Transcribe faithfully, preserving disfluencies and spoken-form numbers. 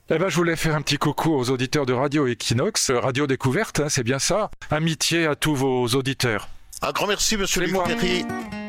Eh ben, je voulais faire un petit coucou aux auditeurs de Radio Equinox, euh, Radio Découverte, hein, c'est bien ça. Amitié à tous vos auditeurs. Un grand merci, monsieur C'est Luc moi. Perry.